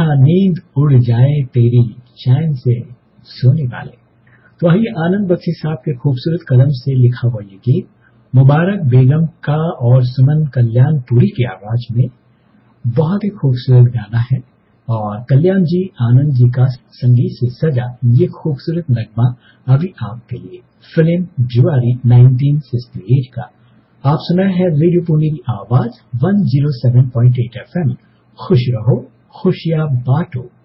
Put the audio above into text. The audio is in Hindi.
नींद उड़ जाए तेरी चैन से सोने वाले। तो आइए आनंद बख्शी साहब के खूबसूरत कलम से लिखा हुआ ये गीत मुबारक बेगम का और सुमन कल्याणपुरी की आवाज में, बहुत ही खूबसूरत गाना है। और कल्याण जी आनंद जी का संगीत से सजा ये खूबसूरत नगमा अभी आपके लिए फिल्म जुआरी 1968 का। आप सुना है रेडियो पुणे की आवाज 107.8 FM। खुश रहो खुशियां बांटो।